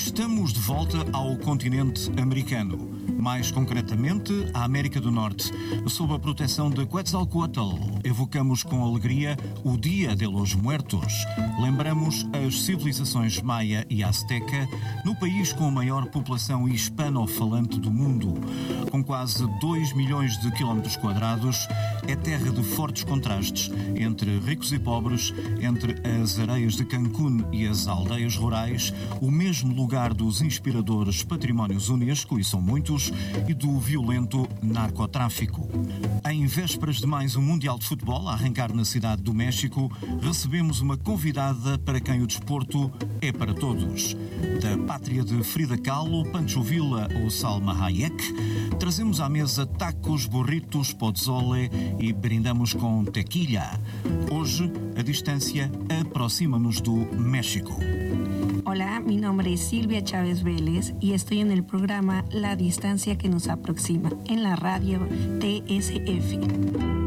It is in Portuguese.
Estamos de volta ao continente americano, mais concretamente à América do Norte, sob a proteção de Quetzalcoatl. Evocamos com alegria o Dia de los Muertos. Lembramos as civilizações maia e azteca no país com a maior população hispano-falante do mundo. Com quase 2 milhões de quilómetros quadrados, é terra de fortes contrastes entre ricos e pobres, entre as areias de Cancún e as aldeias rurais, o mesmo lugar dos inspiradores patrimónios Unesco, e são muitos, e do violento narcotráfico. Em vésperas de mais um Mundial de Futebol a arrancar na cidade do México, recebemos uma convidada para quem o desporto é para todos. Da pátria de Frida Kahlo, Pancho Villa ou Salma Hayek, trazemos à mesa tacos, burritos, pozole e brindamos com tequila. Hoje, a distância aproxima-nos do México. Hola, mi nombre es Silvia Chávez Vélez y estoy en el programa La Distancia que nos aproxima en la radio TSF.